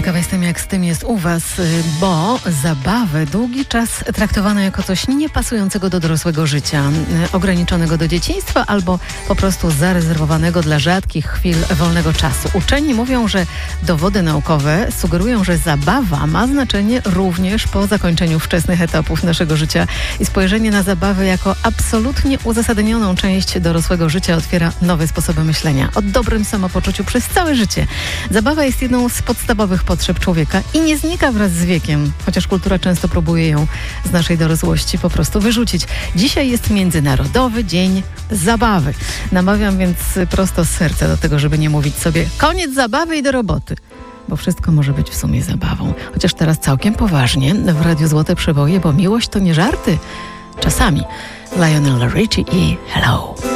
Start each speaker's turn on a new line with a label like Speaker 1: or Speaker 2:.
Speaker 1: Ciekawa jestem, jak z tym jest u Was, bo zabawę długi czas traktowano jako coś niepasującego do dorosłego życia, ograniczonego do dzieciństwa albo po prostu zarezerwowanego dla rzadkich chwil wolnego czasu. Uczeni mówią, że dowody naukowe sugerują, że zabawa ma znaczenie również po zakończeniu wczesnych etapów naszego życia i spojrzenie na zabawę jako absolutnie uzasadnioną część dorosłego życia otwiera nowe sposoby myślenia o dobrym samopoczuciu przez całe życie. Zabawa jest jedną z podstawowych potrzeb człowieka i nie znika wraz z wiekiem, chociaż kultura często próbuje ją z naszej dorosłości po prostu wyrzucić. Dzisiaj jest Międzynarodowy Dzień Zabawy. Namawiam więc prosto z serca do tego, żeby nie mówić sobie koniec zabawy i do roboty, bo wszystko może być w sumie zabawą. Chociaż teraz całkiem poważnie w Radiu Złote Przeboje, bo miłość to nie żarty. Czasami Lionel Richie i Hello.